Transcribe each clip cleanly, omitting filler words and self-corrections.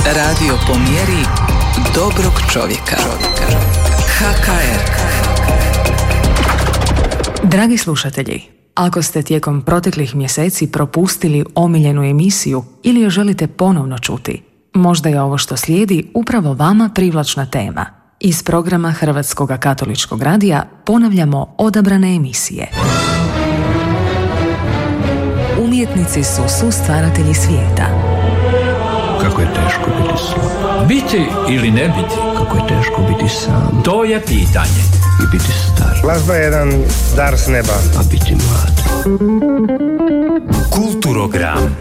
Radio po mjeri dobrog čovjeka. HKR. Dragi slušatelji, ako ste tijekom proteklih mjeseci propustili omiljenu emisiju ili je želite ponovno čuti, možda je ovo što slijedi upravo vama privlačna tema. Iz programa Hrvatskog katoličkog radija ponavljamo odabrane emisije. Umjetnici su sustvaratelji svijeta. Kako je teško biti slab. Biti ili ne biti? Kako je teško biti sam. To je pitanje. I biti star. Glazba je jedan dar s neba. A biti mlad. Kulturogram.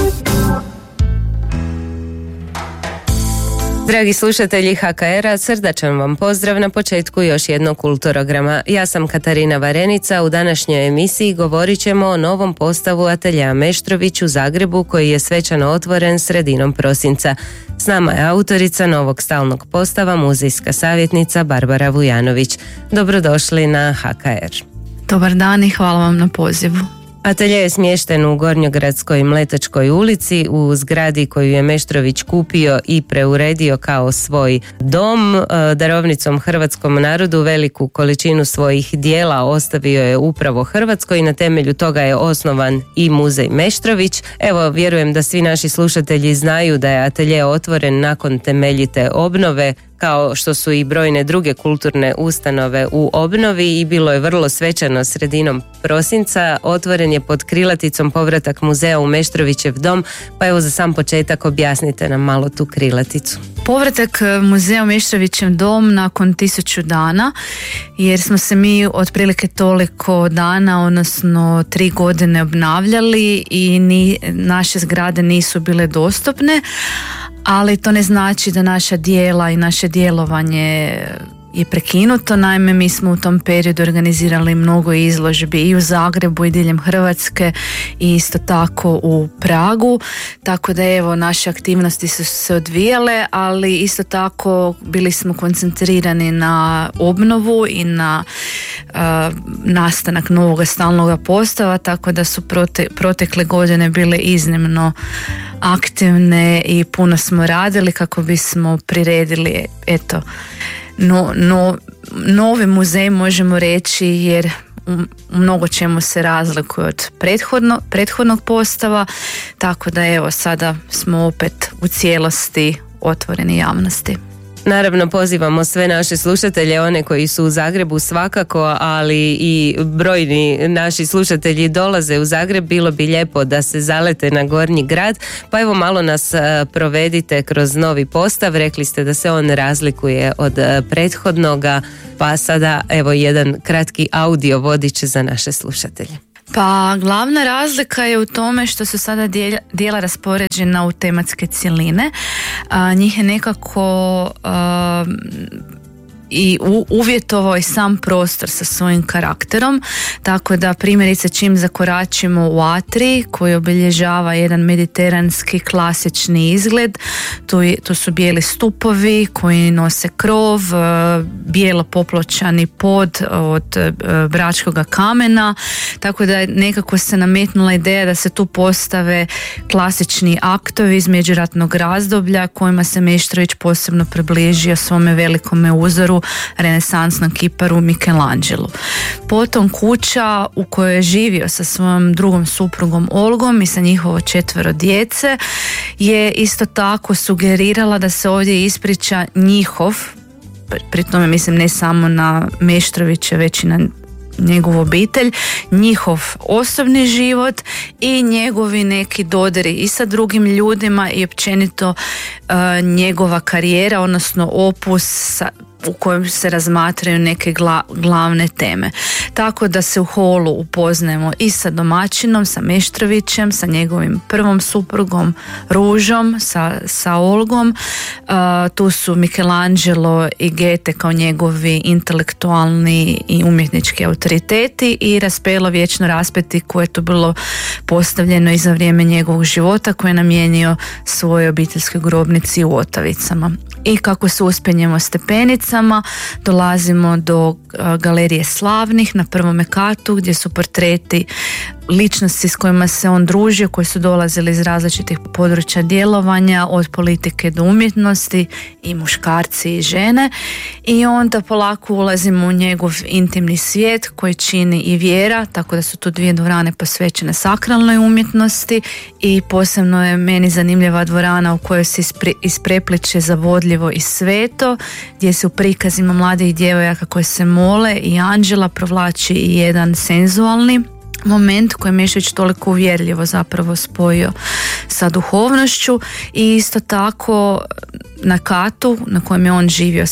Dragi slušatelji HKR-a, srdačan vam pozdrav na početku još jednog kulturograma. Ja sam Katarina Varenica. U današnjoj emisiji govorit ćemo o novom postavu ateljea Meštrović u Zagrebu koji je svečano otvoren sredinom prosinca. S nama je autorica novog stalnog postava, muzejska savjetnica Barbara Vujanović. Dobrodošli na HKR. Dobar dan i hvala vam na pozivu. Atelje je smješten u Gornjogradskoj Mletačkoj ulici u zgradi koju je Meštrović kupio i preuredio kao svoj dom. Darovnicom hrvatskom narodu veliku količinu svojih dijela ostavio je upravo Hrvatskoj i na temelju toga je osnovan i muzej Meštrović. Evo, vjerujem da svi naši slušatelji znaju da je atelje otvoren nakon temeljite obnove, kao što su i brojne druge kulturne ustanove u obnovi, i bilo je vrlo svečano sredinom prosinca. Otvoren je pod krilaticom povratak muzeja u Meštrovićev dom, pa evo za sam početak objasnite nam malo tu krilaticu. Povratak muzeja u Meštrovićev dom nakon 1000 dana, jer smo se mi otprilike toliko dana, odnosno 3 godine obnavljali i naše zgrade nisu bile dostupne, ali to ne znači da naša djela i naše djelovanje je prekinuto. Naime, mi smo u tom periodu organizirali mnogo izložbi i u Zagrebu i diljem Hrvatske i isto tako u Pragu, tako da evo naše aktivnosti su se odvijale, ali isto tako bili smo koncentrirani na obnovu i na nastanak novog stalnog postava, tako da su protekle godine bile iznimno aktivne i puno smo radili kako bismo priredili novi muzej, možemo reći, jer u mnogo čemu se razlikuje od prethodnog postava, tako da evo sada smo opet u cijelosti otvoreni javnosti. Naravno, pozivamo sve naše slušatelje, one koji su u Zagrebu svakako, ali i brojni naši slušatelji dolaze u Zagreb. Bilo bi lijepo da se zalete na Gornji grad, pa evo malo nas provedite kroz novi postav. Rekli ste da se on razlikuje od prethodnoga, pa sada evo jedan kratki audio vodič za naše slušatelje. Pa glavna razlika je u tome što su sada dijela raspoređena u tematske cjeline. Njih je nekako i uvjetovao i sam prostor sa svojim karakterom, tako da primjerice čim zakoračimo u atrij koji obilježava jedan mediteranski klasični izgled, tu su bijeli stupovi koji nose krov, bijelo popločani pod od bračkoga kamena, tako da nekako se nametnula ideja da se tu postave klasični aktovi iz međuratnog razdoblja kojima se Meštrović posebno približio svome velikome uzoru, renesansnom kiparu Michelangelu. Potom kuća u kojoj je živio sa svojom drugom suprugom Olgom i sa njihovo 4 djece je isto tako sugerirala da se ovdje ispriča njihov, pri tome mislim ne samo na Meštrovića već i na njegovu obitelj, njihov osobni život i njegovi neki dodiri i sa drugim ljudima i općenito njegova karijera, odnosno opus u kojem se razmatraju neke glavne teme. Tako da se u holu upoznajemo i sa domaćinom, sa Meštrovićem, sa njegovim prvom suprugom Ružom, sa Olgom. Tu su Michelangelo i Goethe kao njegovi intelektualni i umjetnički autoriteti i Raspelo vječno raspeti koje je tu bilo postavljeno i za vrijeme njegovog života, koje je namijenio svojoj obiteljskoj grobnici u Otavicama. I kako se uspenjemo stepenicama, dolazimo do galerije slavnih na 1. katu gdje su portreti ličnosti s kojima se on družio, koji su dolazili iz različitih područja djelovanja, od politike do umjetnosti, i muškarci i žene, i onda polako ulazimo u njegov intimni svijet koji čini i vjera, tako da su tu 2 dvorane posvećene sakralnoj umjetnosti, i posebno je meni zanimljiva dvorana u kojoj se isprepliče zavodljivo i sveto, gdje se u prikazima mladih djevojaka koje se mole i anđela provlači i jedan senzualni moment koji je Meštrović toliko uvjerljivo zapravo spojio sa duhovnošću. I isto tako na katu na kojem je on živio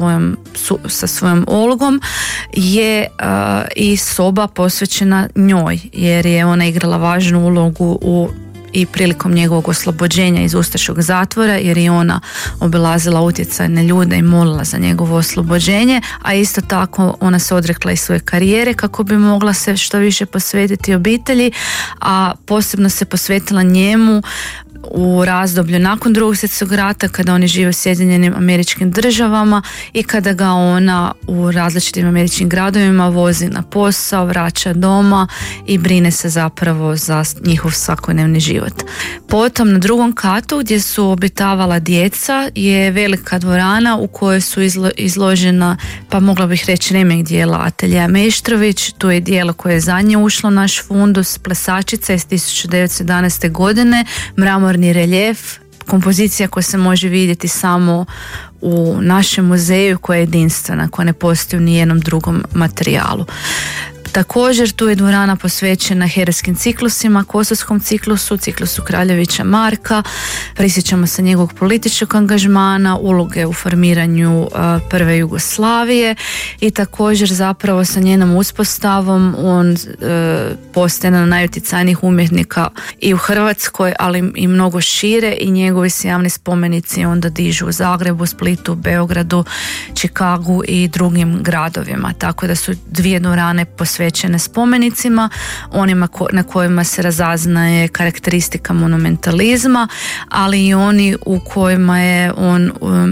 sa svojom Olgom je i soba posvećena njoj, jer je ona igrala važnu ulogu i prilikom njegovog oslobođenja iz ustaškog zatvora, jer je ona obilazila utjecajne ljude i molila za njegovo oslobođenje, a isto tako ona se odrekla i svoje karijere kako bi mogla se što više posvetiti obitelji, a posebno se posvetila njemu u razdoblju nakon Drugog svjetskog rata, kada oni žive u Sjedinjenim Američkim Državama i kada ga ona u različitim američkim gradovima vozi na posao, vraća doma i brine se zapravo za njihov svakodnevni život. Potom na drugom katu, gdje su obitavala djeca, je velika dvorana u kojoj su izložena, pa mogla bih reći, remek dijela ateljeja Meštrović. Tu je dijelo koje je zadnje ušlo u naš fundus, Plesačica iz 1911. godine, mramorni reljef, kompozicija koja se može vidjeti samo u našem muzeju, koja je jedinstvena, koja ne postoji u nijednom drugom materijalu. Također tu je dvorana posvećena herojskim ciklusima, Kosovskom ciklusu Kraljevića Marka, prisjećamo se njegovog političkog angažmana, uloge u formiranju prve Jugoslavije, i također zapravo sa njenom uspostavom on postaje jedan od najutjecajnijih umjetnika i u Hrvatskoj, ali i mnogo šire, i njegovi se javni spomenici onda dižu u Zagrebu, Splitu, Beogradu, Čikagu i drugim gradovima, tako da su 2 dvorane posvećene spomenicima, onima na kojima se razaznaje karakteristika monumentalizma, ali i oni u kojima je on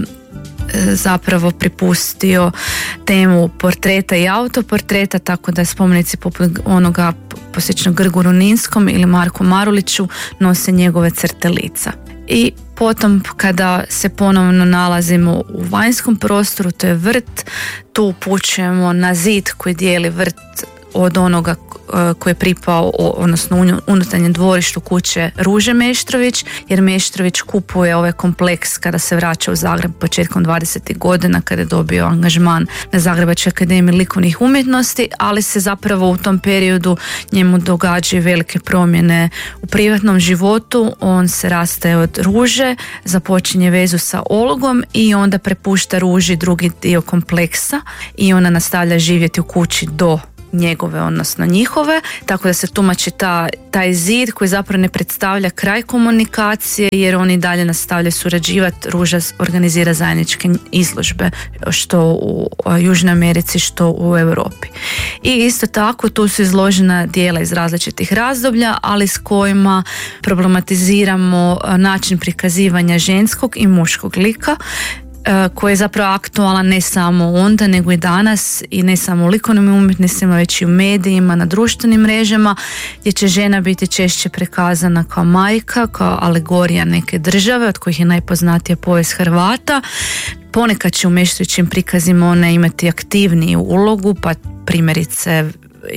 zapravo pripustio temu portreta i autoportreta, tako da spomenici poput onoga posvećenog Grgu Runinskom ili Marku Maruliću nose njegove crte lica. I potom kada se ponovno nalazimo u vanjskom prostoru, to je vrt, tu upućujemo na zid koji dijeli vrt od onoga koji je pripao, odnosno unutarnjem dvorištu kuće Ruže Meštrović, jer Meštrović kupuje ovaj kompleks kada se vraća u Zagreb početkom 20. godina, kada je dobio angažman na Zagrebačkoj akademiji likovnih umjetnosti, ali se zapravo u tom periodu njemu događaju velike promjene u privatnom životu. On se rastaje od Ruže, započinje vezu sa Olgom i onda prepušta Ruži drugi dio kompleksa i ona nastavlja živjeti u kući do njegove, odnosno njihove, tako da se tumači taj zid koji zapravo ne predstavlja kraj komunikacije, jer oni dalje nastavljaju surađivati. Ruža organizira zajedničke izložbe, što u Južnoj Americi, što u Europi. I isto tako tu su izložena dijela iz različitih razdoblja, ali s kojima problematiziramo način prikazivanja ženskog i muškog lika, koji je zapravo aktualan ne samo onda, nego i danas, i ne samo u likovnim umjetnicima, već i u medijima, na društvenim mrežama, gdje će žena biti češće prikazana kao majka, kao alegorija neke države, od kojih je najpoznatija povijest Hrvata. Ponekad će u Meštrovićim prikazima ona imati aktivniju ulogu, pa primjerice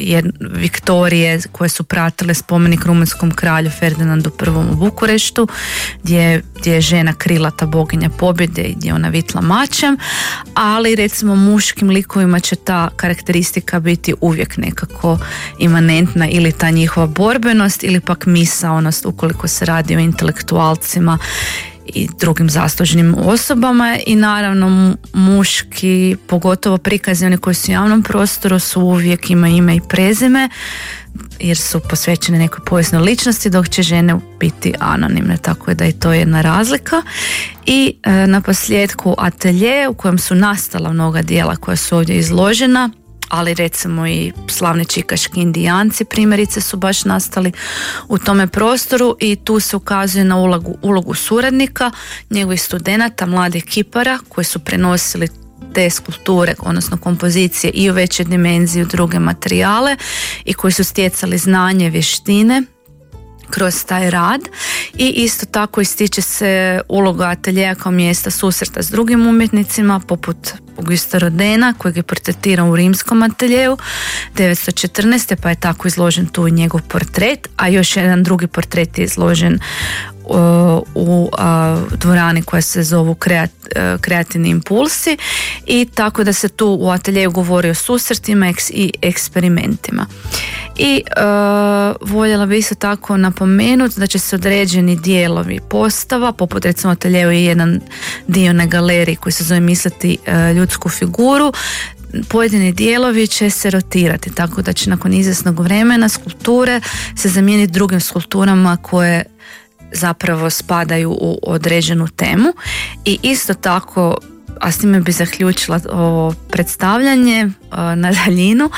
Viktorije koje su pratile spomenik rumunskom kralju Ferdinandu I u Bukureštu, gdje je žena krilata boginja pobjede i gdje ona vitla mačem, ali recimo muškim likovima će ta karakteristika biti uvijek nekako imanentna, ili ta njihova borbenost ili pak misaonost ukoliko se radi o intelektualcima i drugim zaslužnim osobama. I naravno muški, pogotovo prikazi oni koji su u javnom prostoru, su uvijek ima ime i prezime, jer su posvećene nekoj povijesnoj ličnosti, dok će žene biti anonimne, tako da je to jedna razlika. I na posljedku atelje u kojem su nastala mnoga djela koja su ovdje izložena, ali recimo i slavni čikaški Indijanci primjerice su baš nastali u tome prostoru, i tu se ukazuje na ulogu suradnika, njegovih studenata, mladih kipara koji su prenosili te skulpture, odnosno kompozicije i u veće dimenzije, u druge materijale i koji su stjecali znanje, vještine kroz taj rad. I isto tako ističe se uloga ateljeja kao mjesta susreta s drugim umjetnicima poput Augusta Rodina kojeg je portretirao u rimskom ateljeju 1914. pa je tako izložen tu i njegov portret, a još jedan drugi portret je izložen u dvorani koja se zovu kreativni impulsi, i tako da se tu u ateljeju govori o susretima i eksperimentima. I voljela bi isto tako napomenuti da će se određeni dijelovi postava, poput recimo ateljeju i jedan dio na galeriji koji se zove Misliti ljudsku figuru, pojedini dijelovi će se rotirati, tako da će nakon izvjesnog vremena skulpture se zamijeniti drugim skulpturama koje zapravo spadaju u određenu temu. I isto tako, a s time bi zaključila ovo predstavljanje na daljinu,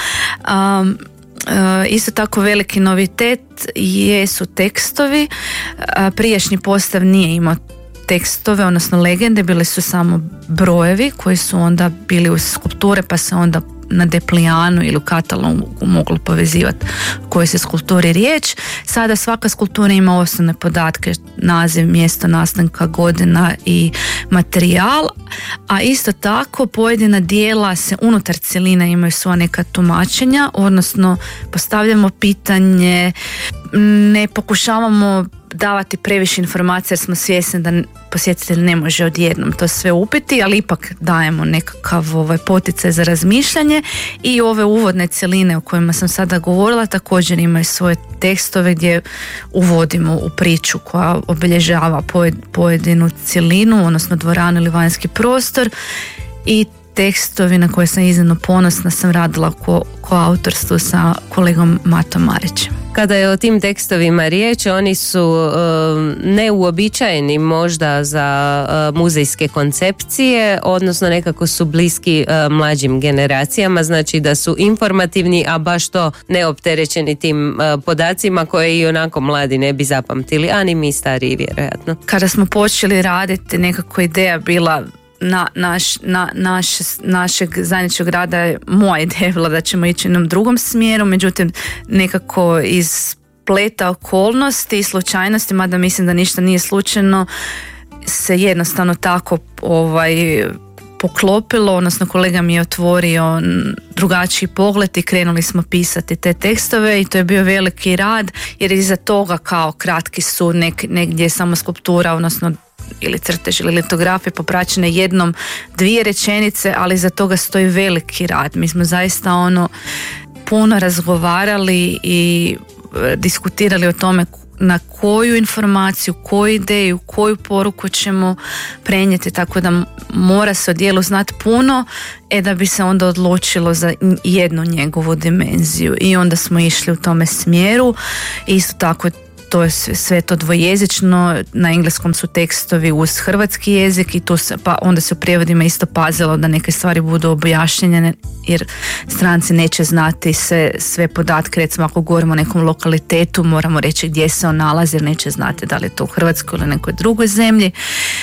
isto tako veliki novitet jesu tekstovi. Prijašnji postav nije imao tekstove, odnosno legende, bili su samo brojevi koji su onda bili uz skulpture, pa se onda na deplijanu ili u katalogu moglo povezivati o kojoj se skulpturi riječ. Sada svaka skulptura ima osnovne podatke, naziv, mjesto nastanka, godina i materijal, a isto tako pojedina dijela se unutar cjeline imaju svoja neka tumačenja, odnosno postavljamo pitanje, ne pokušavamo davati previše informacija jer smo svjesni da posjetitelj ne može odjednom to sve upiti, ali ipak dajemo nekakav poticaj za razmišljanje. I ove uvodne cjeline o kojima sam sada govorila također imaju svoje tekstove gdje uvodimo u priču koja obilježava pojedinu cjelinu, odnosno dvoranu ili vanjski prostor, i tekstovi na koje sam iznimno ponosna sam radila ko autorstvu sa kolegom Matom Marićem. Kada je o tim tekstovima riječ, oni su neuobičajeni možda za muzejske koncepcije, odnosno nekako su bliski mlađim generacijama, znači da su informativni, a baš to neopterećeni tim podacima koje i onako mladi ne bi zapamtili, a ni mi stariji vjerojatno. Kada smo počeli raditi, nekako ideja bila našeg zajedničkog rada je moja ideja bila da ćemo ići u jednom drugom smjeru, međutim nekako iz spleta okolnosti i slučajnosti, mada mislim da ništa nije slučajno, se jednostavno tako poklopilo, odnosno kolega mi je otvorio drugačiji pogled i krenuli smo pisati te tekstove i to je bio veliki rad jer iza toga kao kratki su negdje samo skulptura, odnosno ili crtež ili litografije popraćene jednom, dvije rečenice, ali iza toga stoji veliki rad. Mi smo zaista puno razgovarali i diskutirali o tome na koju informaciju, koju ideju, koju poruku ćemo prenijeti, tako da mora se o djelu znati puno da bi se onda odlučilo za jednu njegovu dimenziju i onda smo išli u tome smjeru. Isto tako to je sve to dvojezično, na engleskom su tekstovi uz hrvatski jezik i tu pa onda se u prijevodima isto pazilo da neke stvari budu objašnjene jer stranci neće znati sve podatke, recimo ako govorimo o nekom lokalitetu moramo reći gdje se on nalazi jer neće znati da li je to u Hrvatskoj ili nekoj drugoj zemlji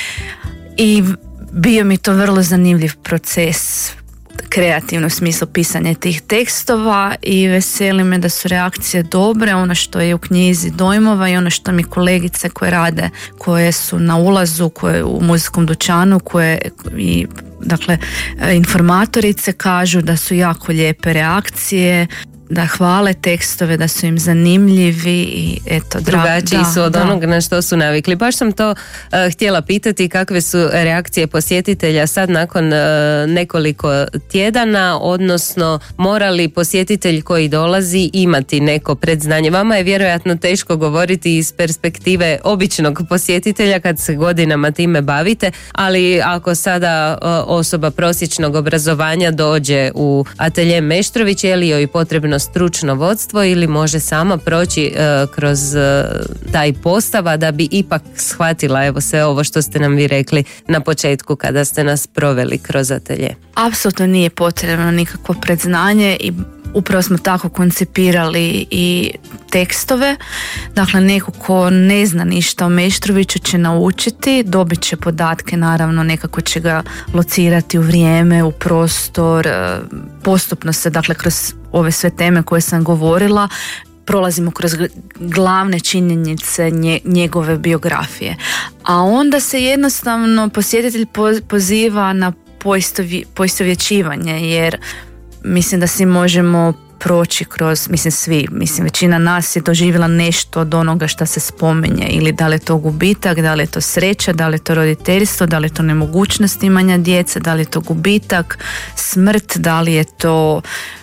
i bio mi to vrlo zanimljiv proces kreativno u smislu pisanja tih tekstova i veseli me da su reakcije dobre, ono što je u knjizi dojmova i ono što mi kolegice koje rade, koje su na ulazu, koje u muzejskom dućanu, koje i dakle informatorice kažu da su jako lijepe reakcije, da hvale tekstove, da su im zanimljivi i eto, drugačiji su od onog na što su navikli. Baš sam to htjela pitati kakve su reakcije posjetitelja sad nakon nekoliko tjedana, odnosno mora li posjetitelj koji dolazi imati neko predznanje? Vama je vjerojatno teško govoriti iz perspektive običnog posjetitelja kad se godinama time bavite, ali ako sada osoba prosječnog obrazovanja dođe u atelje Meštrović, je li joj potrebno stručno vodstvo ili može sama proći kroz taj postava da bi ipak shvatila evo sve ovo što ste nam vi rekli na početku kada ste nas proveli kroz atelje? Apsolutno nije potrebno nikakvo predznanje i upravo smo tako koncipirali i tekstove. Dakle, neko ko ne zna ništa o Meštroviću će naučiti, dobit će podatke, naravno nekako će ga locirati u vrijeme, u prostor, postupno se, dakle, kroz ove sve teme koje sam govorila, prolazimo kroz glavne činjenice njegove biografije. A onda se jednostavno posjetitelj poziva na poistovjećivanje, jer mislim da si možemo proći kroz, većina nas je doživjela nešto od onoga što se spominje, ili da li je to gubitak, da li je to sreća, da li je to roditeljstvo, da li je to nemogućnost imanja djece, da li je to gubitak, smrt, da li je to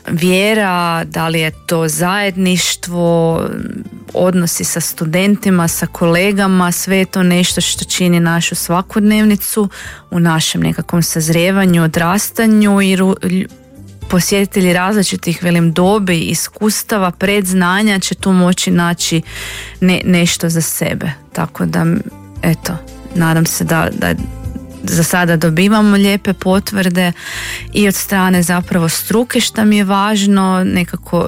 vjera, da li je to zajedništvo, odnosi sa studentima, sa kolegama, sve je to nešto što čini našu svakodnevnicu u našem nekakvom sazrijevanju, odrastanju, i posjetitelji različitih dobi, iskustava, predznanja će tu moći naći nešto za sebe. Tako da, eto, nadam se da za sada dobivamo lijepe potvrde i od strane zapravo struke, što mi je važno, nekako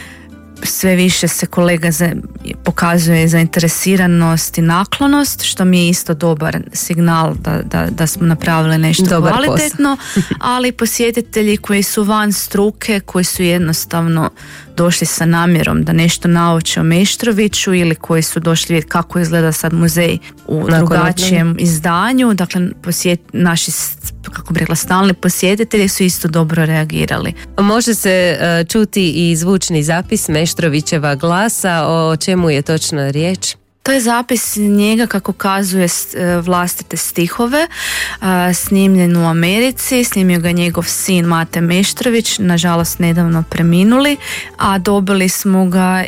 sve više se kolega pokazuje zainteresiranost i naklonost, što mi je isto dobar signal da smo napravili nešto dobar kvalitetno, ali posjetitelji koji su van struke, koji su jednostavno došli sa namjerom da nešto nauče o Meštroviću, ili koji su došli vidjeti kako izgleda sad muzej u drugačijem izdanju, dakle naši, kako bih rekla, stalni posjetitelji su isto dobro reagirali. Može se čuti i zvučni zapis Meštrovićeva glasa, o čemu je točno riječ? To je zapis njega kako kazuje vlastite stihove, snimljen u Americi, snimio ga njegov sin Mate Meštrović, nažalost nedavno preminuli, a dobili smo ga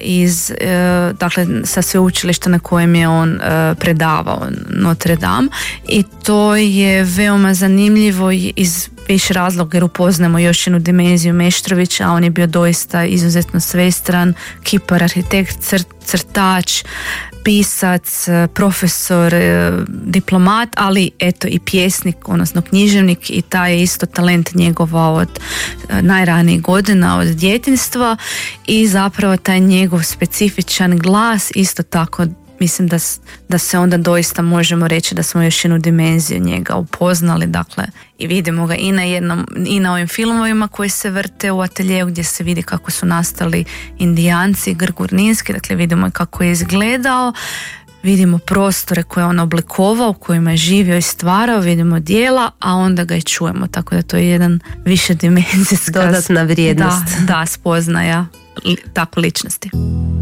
sa sveučilišta na kojem je on predavao, Notre Dame, i to je veoma zanimljivo iz više razloga, jer upoznamo još jednu dimenziju Meštrovića, a on je bio doista izuzetno svestran, kipar, arhitekt, crtač, pisac, profesor, diplomat, ali eto i pjesnik, odnosno književnik, i taj je isto talent njegova od najranijih godina, od djetinjstva, i zapravo taj njegov specifičan glas isto tako, mislim da se onda doista možemo reći da smo još jednu dimenziju njega upoznali, dakle, i vidimo ga i na ovim filmovima koji se vrte u ateljeju, gdje se vidi kako su nastali Indijanci, Grgurninski, dakle vidimo kako je izgledao, vidimo prostore koje je on oblikovao, u kojima je živio i stvarao, vidimo djela, a onda ga i čujemo, tako da to je jedan više dimenzijska dodatna vrijednost. Da, spoznaja tako ličnosti.